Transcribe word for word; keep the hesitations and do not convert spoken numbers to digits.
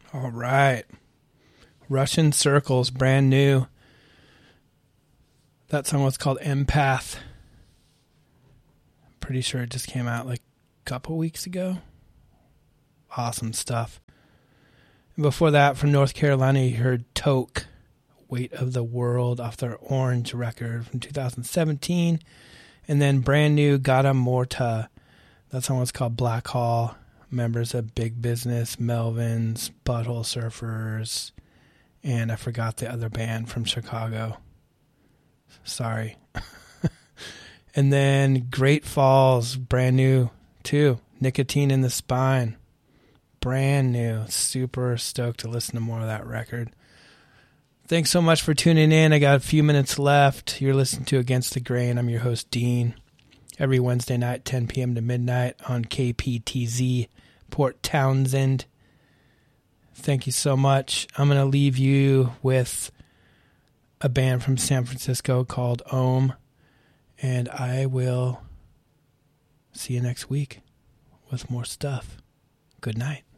All right. Russian Circles, brand new. That song was called Empath. I'm pretty sure it just came out like a couple weeks ago. Awesome stuff. And before that, from North Carolina, you heard Toke, Weight of the World, off their Orange record from two thousand seventeen. And then brand new, Gata Morta. That song was called Black Hall. Members of Big Business, Melvins, Butthole Surfers, and I forgot the other band from Chicago. Sorry. And then Great Falls, brand new too. Nicotine in the Spine. Brand new. Super stoked to listen to more of that record. Thanks so much for tuning in. I got a few minutes left. You're listening to Against the Grain. I'm your host, Dean. Every Wednesday night, ten p.m. to midnight on K P T Z, Port Townsend. Thank you so much. I'm going to leave you with a band from San Francisco called Ohm, and I will see you next week with more stuff. Good night.